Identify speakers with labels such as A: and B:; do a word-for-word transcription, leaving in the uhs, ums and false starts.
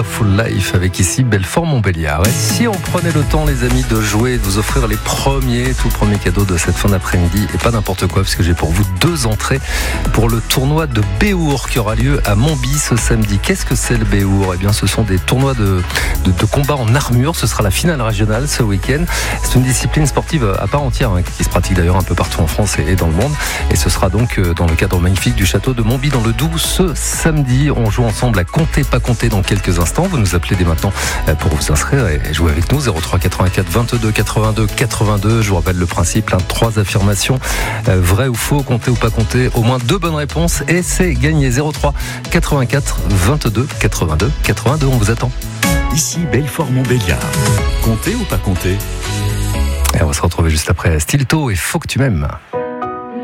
A: Full Life avec ici Belfort-Montbéliard. Et si on prenait le temps, les amis, de jouer, de vous offrir les premiers, tout premiers cadeaux de cette fin d'après-midi, et pas n'importe quoi, parce que j'ai pour vous deux entrées pour le tournoi de Béhour qui aura lieu à Montby ce samedi. Qu'est-ce que c'est le Béhour ? Eh bien, ce sont des tournois de, de, de combat en armure. Ce sera la finale régionale ce week-end. C'est une discipline sportive à part entière, hein, qui se pratique d'ailleurs un peu partout en France et, et dans le monde. Et ce sera donc dans le cadre magnifique du château de Montby dans le Doubs ce samedi. On joue ensemble à compter, pas compter dans quelques instants. Vous nous appelez dès maintenant pour vous inscrire et jouer avec nous. zéro trois quatre-vingt-quatre vingt-deux quatre-vingt-deux quatre-vingt-deux. Je vous rappelle le principe, hein, trois affirmations, euh, vrai ou faux, compter ou pas compter, au moins deux bonnes réponses et c'est gagné. Zéro trois quatre-vingt-quatre vingt-deux quatre-vingt-deux quatre-vingt-deux. On vous attend.
B: Ici Belfort-Montbéliard. Compter ou pas compter ?
A: Et on va se retrouver juste après Stilto et Faut que tu m'aimes.